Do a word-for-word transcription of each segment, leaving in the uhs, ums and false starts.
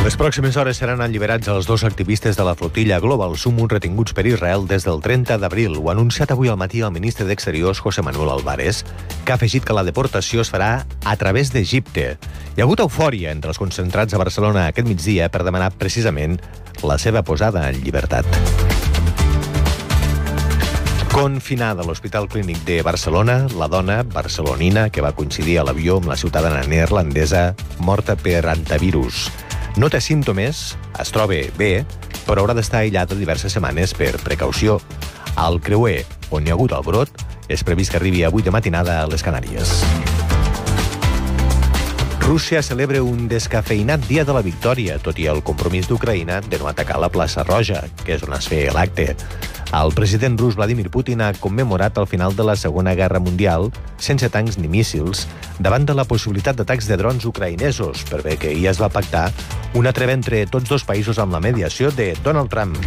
Les pròximes hores seran alliberats els dos activistes de la flotilla Global Summut retinguts per Israel des del trenta d'abril. Ho ha anunciat avui al matí el ministre d'Exteriors, José Manuel Álvarez, que ha afegit que la deportació es farà a través d'Egipte. Hi ha hagut eufòria entre els concentrats a Barcelona aquest migdia per demanar precisament la seva posada en llibertat. Confinada a l'Hospital Clínic de Barcelona, la dona barcelonina que va coincidir a l'avió amb la ciutadana neerlandesa morta per antivirus. No té símptomes, es troba bé, però haurà d'estar aïllada diverses setmanes per precaució. Al creuer, on hi ha hagut el brot, és previst que arribi avui de matinada a les Canàries. Rússia celebra un descafeïnat dia de la victòria, tot i el compromís d'Ucraïna de no atacar la plaça Roja, que és on es feia l'acte. El president rus Vladimir Putin ha commemorat el final de la Segona Guerra Mundial sense tancs ni míssils davant de la possibilitat d'atacs de drons ucraïnesos, per bé que ahir es va pactar una treva entre tots dos països amb la mediació de Donald Trump.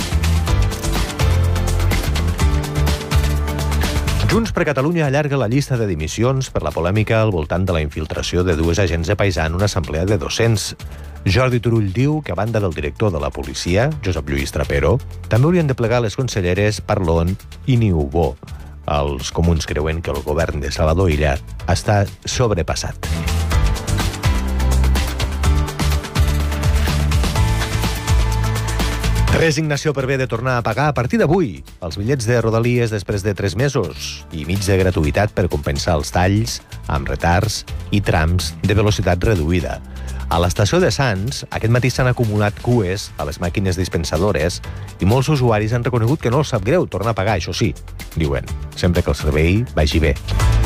Junts per Catalunya allarga la llista de dimissions per la polèmica al voltant de la infiltració de dues agents de paisà en una assemblea de docents. Jordi Turull diu que, a banda del director de la policia, Josep Lluís Trapero, també haurien de plegar les conselleres Parlon i Niubó. Els comuns creuen que el govern de Salvador Illa està sobrepassat. Resignació per bé de tornar a pagar a partir d'avui els bitllets de Rodalies després de tres mesos i mig de gratuïtat per compensar els talls amb retards i trams de velocitat reduïda. A l'estació de Sants, aquest matí s'han acumulat cues a les màquines dispensadores i molts usuaris han reconegut que no els sap greu tornar a pagar, això sí, diuen, sempre que el servei vagi bé.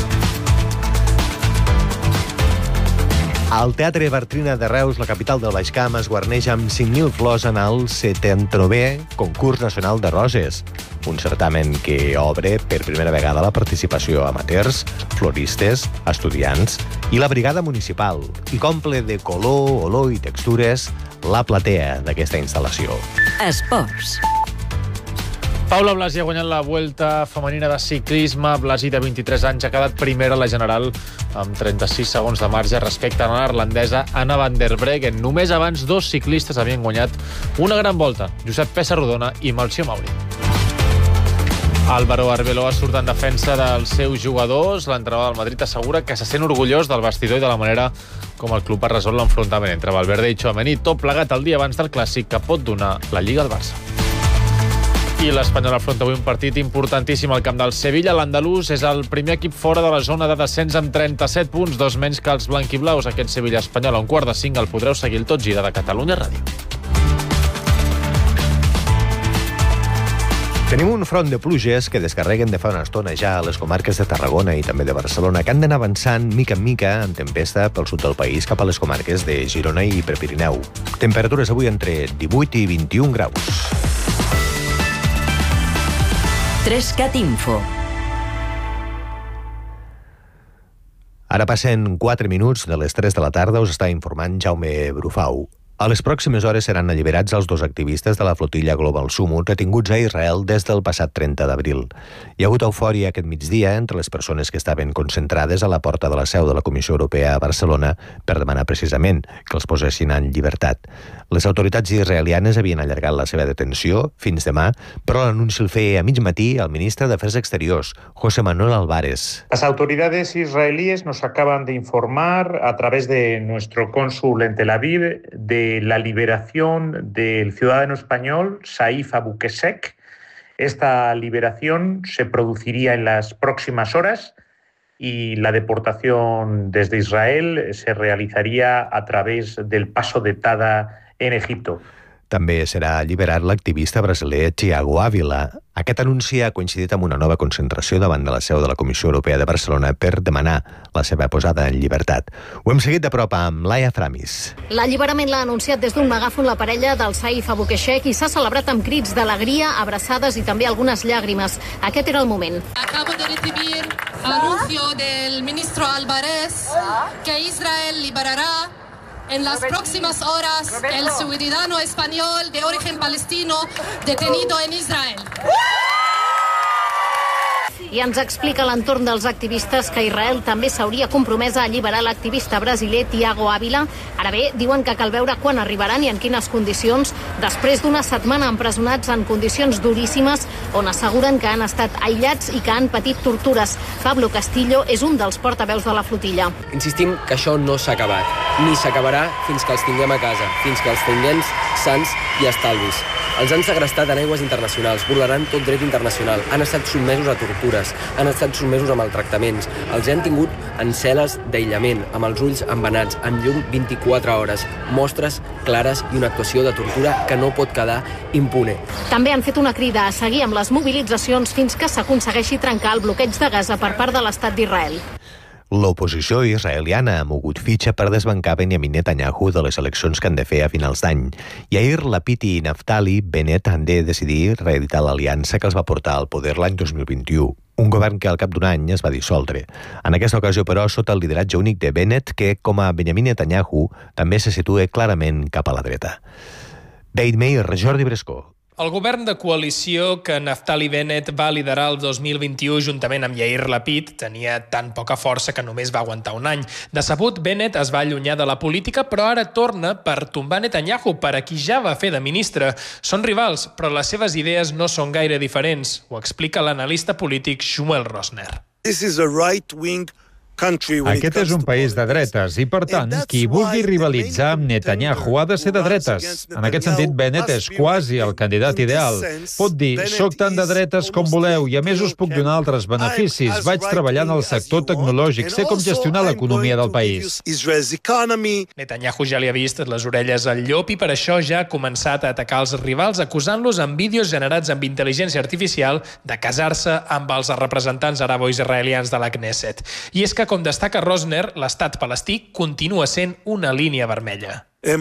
Al Teatre Bartrina de Reus, la capital del Baix Camp, es guarneix amb cinc mil flors en el setanta-novè Concurs Nacional de Roses, un certamen que obre per primera vegada la participació a amateurs, floristes, estudiants i la brigada municipal, i comple de color, olor i textures la platea d'aquesta instal·lació. Esports. Paula Blasi ha guanyat la Vuelta femenina de ciclisme. Blasi, de vint-i-tres anys, ha quedat primera a la general amb trenta-sis segons de marge respecte a la neerlandesa Anna van der Breggen. Només abans dos ciclistes havien guanyat una gran volta, Josep Pessarrodona i Melcior Mauri. Álvaro Arbeloa surt en defensa dels seus jugadors. L'entrenador del Madrid assegura que se sent orgullós del vestidor i de la manera com el club ha resolt l'enfrontament entre Valverde i Tchouaméni, tot plegat el dia abans del clàssic que pot donar la Lliga al Barça. I l'Espanyol afronta avui un partit importantíssim al camp del Sevilla. L'andalús és el primer equip fora de la zona de descens amb trenta-set punts, dos menys que els blanquiblaus. Aquest Sevilla espanyol a un quart de cinc el podreu seguir el Tot Gira de Catalunya Ràdio. Tenim un front de pluges que descarreguen de fa una estona ja a les comarques de Tarragona i també de Barcelona, que han d'anar avançant mica en mica en tempesta pel sud del país cap a les comarques de Girona i Prepirineu. Temperatures avui entre divuit i vint-i-un graus. Trescat Info. Ara passen quatre minuts de les tres de la tarda, us està informant Jaume Brufau. A les pròximes hores seran alliberats els dos activistes de la flotilla Global Summut retinguts a Israel des del passat trenta d'abril. Hi ha hagut eufòria aquest migdia entre les persones que estaven concentrades a la porta de la seu de la Comissió Europea a Barcelona per demanar precisament que els posessin en llibertat. Les autoritats israelianes havien allargat la seva detenció fins demà, però l'anunci el feia a mig matí el ministre d'Afers Exteriors, José Manuel Álvarez. Las autoridades israelíes nos acaban de informar a través de nuestro cónsul en Tel Aviv de la liberación del ciudadano español Saif Abu Qusseq. Esta liberación se produciría en las próximas horas y la deportación desde Israel se realizaría a través del paso de Tada en Egipto. També serà alliberat l'activista brasiler Thiago Ávila. Aquest anunci ha coincidit amb una nova concentració davant de la seu de la Comissió Europea de Barcelona per demanar la seva posada en llibertat. Ho hem seguit de prop amb Laia Framis. L'alliberament l'ha anunciat des d'un megàfon la parella del Saif Abu Qusseq i s'ha celebrat amb crits d'alegria, abraçades i també algunes llàgrimes. Aquest era el moment. Acabo de recibir anuncio del ministro Álvarez que Israel liberará en las próximas horas el ciudadano español de origen palestino detenido en Israel. I ens explica l'entorn dels activistes que Israel també s'hauria compromès a alliberar l'activista brasiler Tiago Ávila. Ara bé, diuen que cal veure quan arribaran i en quines condicions, després d'una setmana empresonats en condicions duríssimes, on asseguren que han estat aïllats i que han patit tortures. Pablo Castillo és un dels portaveus de la flotilla. Insistim que això no s'ha acabat, ni s'acabarà fins que els tinguem a casa, fins que els tinguem sants i estalvis. Els han segrestat en aigües internacionals, vulnerant tot dret internacional, han estat sotmesos a tortures, han estat sotmesos a maltractaments, els han tingut en cel·les d'aïllament, amb els ulls embenats, amb llum vint-i-quatre hores, mostres clares i una actuació de tortura que no pot quedar impune. També han fet una crida a seguir amb les mobilitzacions fins que s'aconsegueixi trencar el bloqueig de Gaza per part de l'Estat d'Israel. L'oposició israeliana ha mogut fitxa per desbancar Benjamin Netanyahu de les eleccions que han de fer a finals d'any. Yair Lapid i Naftali Bennett han de decidir reeditar l'aliança que els va portar al poder l'any dos mil vint-i-u. Un govern que al cap d'un any es va dissoldre. En aquesta ocasió, però, sota el lideratge únic de Bennett, que, com a Benjamin Netanyahu, també se situa clarament cap a la dreta. Beit Meir, Jordi Brescó. El govern de coalició que Naftali Bennett va liderar el dos mil vint-i-u juntament amb Yair Lapid tenia tan poca força que només va aguantar un any. Decebut, Bennett es va allunyar de la política, però ara torna per tombar Netanyahu, per a qui ja va fer de ministre. Són rivals, però les seves idees no són gaire diferents. Ho explica l'analista polític Shmuel Rosner. This is a right-wing Aquest és un país de dretes i, per tant, qui vulgui rivalitzar amb Netanyahu ha de ser de dretes. En aquest sentit, Bennett és quasi el candidat ideal. Pot dir, soc tan de dretes com voleu i a més us puc donar altres beneficis. Vaig treballar en el sector tecnològic, sé com gestionar l'economia del país. Netanyahu ja li ha vist les orelles al llop i per això ja ha començat a atacar els rivals, acusant-los amb vídeos generats amb intel·ligència artificial de casar-se amb els representants arabo-israelians de la Knesset. I és que, com destaca Rosner, l'estat palestí continua sent una línia vermella. La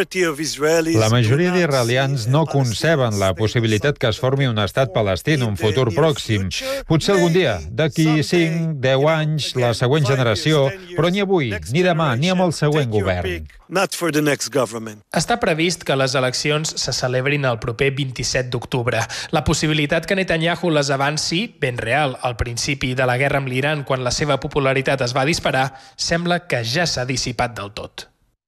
majoria d'israelians no conceben la possibilitat que es formi un estat palestí en un futur pròxim. Potser algun dia, d'aquí cinc, deu anys, la següent generació, però ni avui, ni demà, ni amb el següent govern. Està previst que les eleccions se celebrin el proper vint-i-set d'octubre. La possibilitat que Netanyahu les avanci, ben real, al principi de la guerra amb l'Iran, quan la seva popularitat es va disparar, sembla que ja s'ha dissipat del tot.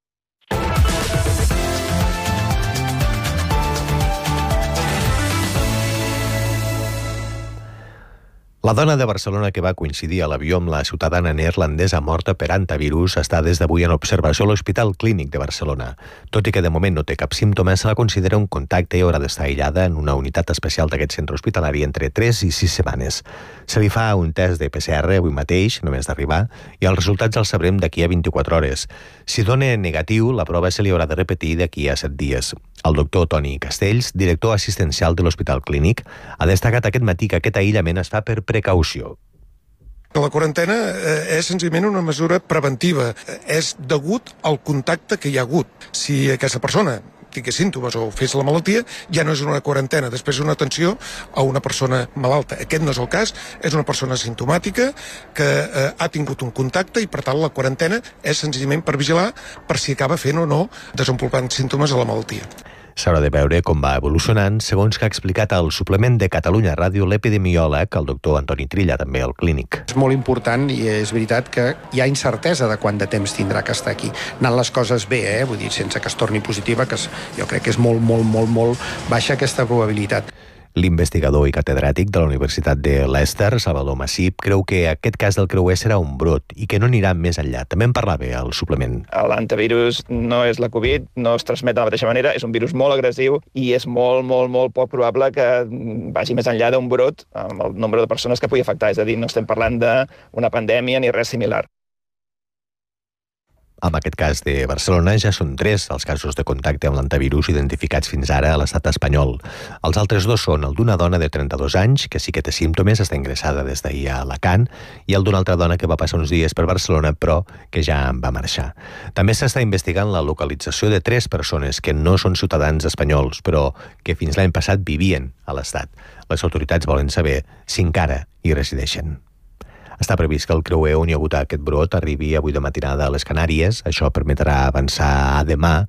La dona de Barcelona que va coincidir a l'avió amb la ciutadana neerlandesa morta per hantavirus està des d'avui en observació a l'Hospital Clínic de Barcelona. Tot i que de moment no té cap símptoma, se la considera un contacte i haurà d'estar aïllada en una unitat especial d'aquest centre hospitalari entre tres i sis setmanes. Se li fa un test de P C R avui mateix, només d'arribar, i els resultats els sabrem d'aquí a vint-i-quatre hores. Si dona negatiu, la prova se li haurà de repetir d'aquí a set dies. El doctor Toni Castells, director assistencial de l'Hospital Clínic, ha destacat aquest matí que aquest aïllament es fa per precaució. La quarantena és senzillament una mesura preventiva. És degut al contacte que hi ha hagut. Si aquesta persona tingués símptomes o fes la malaltia, ja no és una quarantena, després és una atenció a una persona malalta. Aquest no és el cas, és una persona simptomàtica que eh, ha tingut un contacte i, per tant, la quarantena és senzillament per vigilar per si acaba fent o no desenvolupant símptomes de la malaltia. S'haurà de veure com va evolucionant, segons que ha explicat al suplement de Catalunya Ràdio l'epidemiòleg, el doctor Antoni Trilla, també al Clínic. És molt important i és veritat que hi ha incertesa de quant de temps tindrà que estar aquí. Anant les coses bé, eh? Vull dir, sense que es torni positiva, que jo crec que és molt, molt, molt, molt baixa aquesta probabilitat. L'investigador i catedràtic de la Universitat de Leicester, Salvador Massip, creu que aquest cas del creuer serà un brot i que no anirà més enllà. També en parlava al suplement. L'hantavirus no és la Covid, no es transmet de la mateixa manera, és un virus molt agressiu i és molt, molt, molt poc probable que vagi més enllà d'un brot amb el nombre de persones que pugui afectar. És a dir, no estem parlant d'una pandèmia ni res similar. Amb aquest cas de Barcelona ja són tres els casos de contacte amb l'hantavirus identificats fins ara a l'estat espanyol. Els altres dos són el d'una dona de trenta-dos anys, que sí que té símptomes, està ingressada des d'ahir a Alacant, i el d'una altra dona que va passar uns dies per Barcelona, però que ja en va marxar. També s'està investigant la localització de tres persones que no són ciutadans espanyols, però que fins l'any passat vivien a l'estat. Les autoritats volen saber si encara hi resideixen. Està previst que el creuer on hi ha hagut aquest brot arribi avui de matinada a les Canàries. Això permetrà avançar a demà